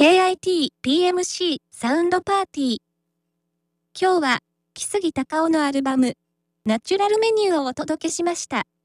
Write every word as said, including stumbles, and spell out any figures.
ケーアイティーピーエムシー サウンドパーティー。今日は、木杉隆夫のアルバム、ナチュラルメニューをお届けしました。